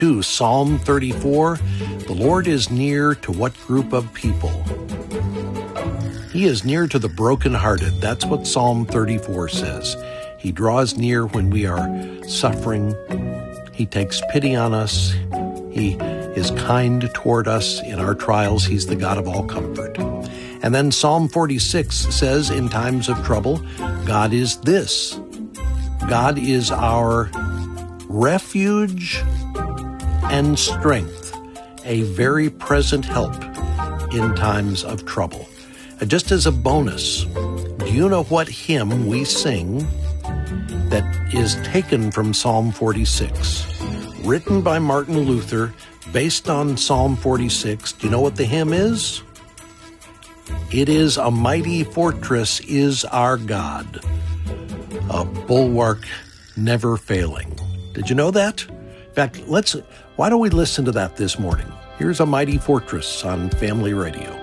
To Psalm 34, the Lord is near to what group of people? He is near to the brokenhearted. That's what Psalm 34 says. He draws near when we are suffering. He takes pity on us. He is kind toward us in our trials. He's the God of all comfort. And then Psalm 46 says, in times of trouble, God is this. God is our refuge and strength, a very present help in times of trouble. Just as a bonus, do you know what hymn we sing that is taken from Psalm 46? Written by Martin Luther, based on Psalm 46. Do you know what the hymn is? It is "A Mighty Fortress is Our God, a bulwark never failing." Did you know that? In fact, why don't we listen to that this morning? Here's "A Mighty Fortress" on Family Radio.